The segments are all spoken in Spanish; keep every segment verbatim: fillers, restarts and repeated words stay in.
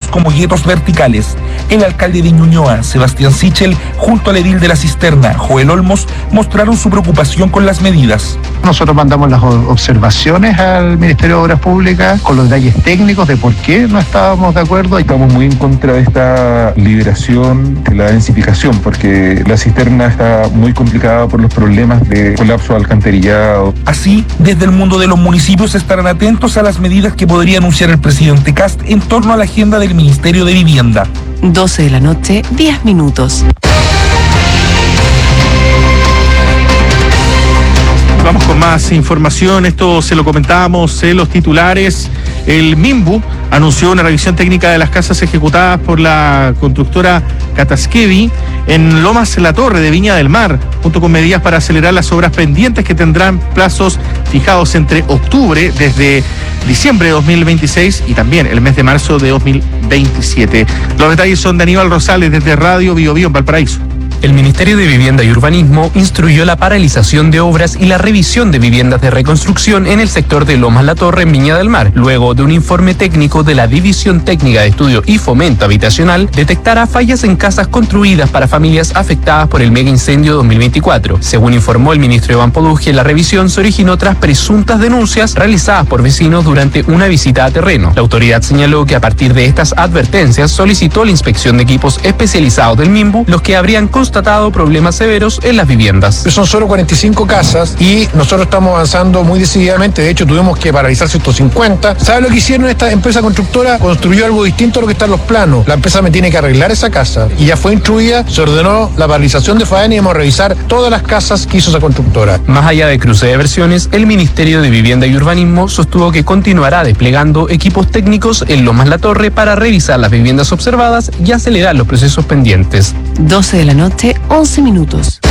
como guetos verticales. El alcalde de Ñuñoa, Sebastián Sichel, junto al edil de La Cisterna, Joel Olmos, mostraron su preocupación con las medidas. Nosotros mandamos las observaciones al Ministerio de Obras Públicas con los detalles técnicos de por qué no estábamos de acuerdo. Estamos muy en contra de esta liberación de la densificación, porque La Cisterna está muy complicada por los problemas de colapso de alcantarillado. Así, desde el mundo de los municipios estarán atentos a las medidas que podría anunciar el presidente Kast en torno a la agenda del Ministerio de Vivienda. doce de la noche, diez minutos. Vamos con más información, esto se lo comentábamos en los titulares. El MIMBU anunció una revisión técnica de las casas ejecutadas por la constructora Catasquevi en Lomas La Torre de Viña del Mar, junto con medidas para acelerar las obras pendientes que tendrán plazos fijados entre octubre desde diciembre de dos mil veintiséis y también el mes de marzo de dos mil veintisiete. Los detalles son de Aníbal Rosales desde Radio Bio Bio en Valparaíso. El Ministerio de Vivienda y Urbanismo instruyó la paralización de obras y la revisión de viviendas de reconstrucción en el sector de Lomas La Torre en Viña del Mar, luego de un informe técnico de la División Técnica de Estudio y Fomento Habitacional detectara fallas en casas construidas para familias afectadas por el mega incendio dos mil veinticuatro. Según informó el ministro Iván Poduje, la revisión se originó tras presuntas denuncias realizadas por vecinos durante una visita a terreno. La autoridad señaló que a partir de estas advertencias solicitó la inspección de equipos especializados del MIMBU, los que habrían constatado problemas severos en las viviendas. Son solo cuarenta y cinco casas y nosotros estamos avanzando muy decididamente. De hecho, tuvimos que paralizar ciento cincuenta. ¿Sabe lo que hicieron esta empresa constructora? Construyó algo distinto a lo que está en los planos. La empresa me tiene que arreglar esa casa y ya fue instruida, se ordenó la paralización de faena y vamos a revisar todas las casas que hizo esa constructora. Más allá de cruce de versiones, el Ministerio de Vivienda y Urbanismo sostuvo que continuará desplegando equipos técnicos en Lomas La Torre para revisar las viviendas observadas y acelerar los procesos pendientes. doce de la noche, once minutos.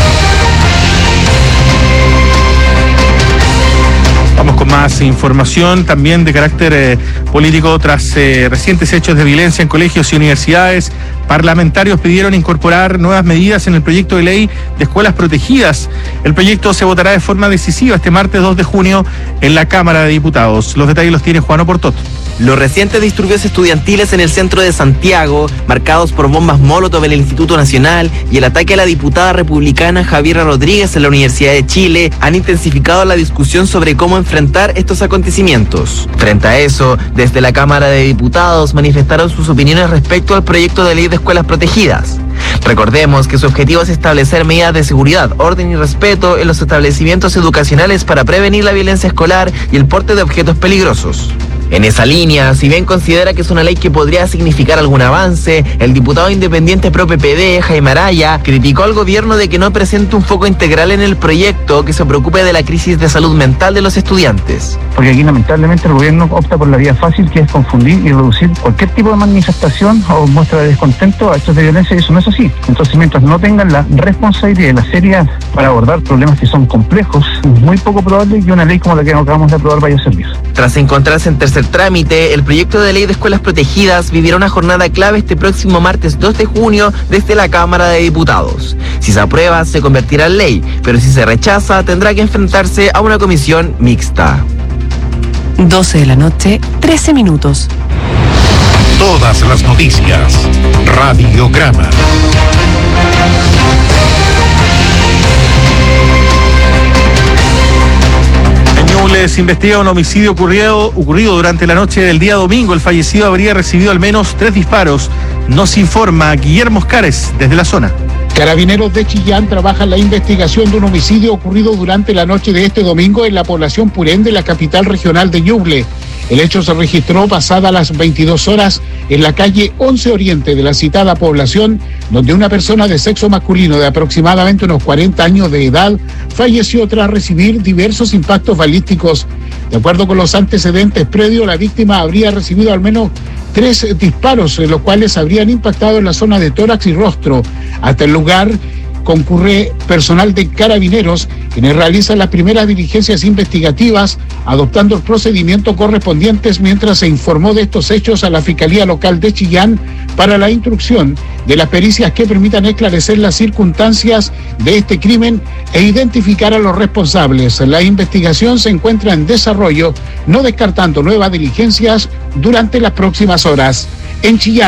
Vamos con más información también de carácter eh, político. Tras eh, recientes hechos de violencia en colegios y universidades, parlamentarios pidieron incorporar nuevas medidas en el proyecto de ley de escuelas protegidas. El proyecto se votará de forma decisiva este martes dos de junio en la Cámara de Diputados. Los detalles los tiene Juan Oportot. Los recientes disturbios estudiantiles en el centro de Santiago, marcados por bombas Molotov en el Instituto Nacional y el ataque a la diputada republicana Javiera Rodríguez en la Universidad de Chile, han intensificado la discusión sobre cómo enfrentar estos acontecimientos. Frente a eso, desde la Cámara de Diputados manifestaron sus opiniones respecto al proyecto de ley de escuelas protegidas. Recordemos que su objetivo es establecer medidas de seguridad, orden y respeto en los establecimientos educacionales para prevenir la violencia escolar y el porte de objetos peligrosos. En esa línea, si bien considera que es una ley que podría significar algún avance, el diputado independiente pro P P D, Jaime Araya, criticó al gobierno de que no presente un foco integral en el proyecto que se preocupe de la crisis de salud mental de los estudiantes. Porque aquí lamentablemente el gobierno opta por la vía fácil, que es confundir y reducir cualquier tipo de manifestación o muestra de descontento a hechos de violencia, y eso no es así. Entonces, mientras no tengan la responsabilidad y la seriedad para abordar problemas que son complejos, es muy poco probable que una ley como la que acabamos de aprobar vaya a servir. Tras encontrarse en tercer trámite, el proyecto de ley de escuelas protegidas vivirá una jornada clave este próximo martes dos de junio desde la Cámara de Diputados. Si se aprueba, se convertirá en ley, pero si se rechaza, tendrá que enfrentarse a una comisión mixta. doce de la noche, trece minutos. Todas las noticias. Radiograma. Se investiga un homicidio ocurrido, ocurrido durante la noche del día domingo. El fallecido habría recibido al menos tres disparos. Nos informa Guillermo Oscares desde la zona. Carabineros de Chillán trabajan la investigación de un homicidio ocurrido durante la noche de este domingo en la población Purén de la capital regional de Ñuble. El hecho se registró pasada las veintidós horas en la calle once Oriente de la citada población, donde una persona de sexo masculino de aproximadamente unos cuarenta años de edad falleció tras recibir diversos impactos balísticos. De acuerdo con los antecedentes previos, la víctima habría recibido al menos tres disparos, los cuales habrían impactado en la zona de tórax y rostro. Hasta el lugar concurre personal de Carabineros, quienes realizan las primeras diligencias investigativas, adoptando el procedimiento correspondientes, mientras se informó de estos hechos a la Fiscalía Local de Chillán para la instrucción de las pericias que permitan esclarecer las circunstancias de este crimen e identificar a los responsables. La investigación se encuentra en desarrollo, no descartando nuevas diligencias durante las próximas horas. En Chillán,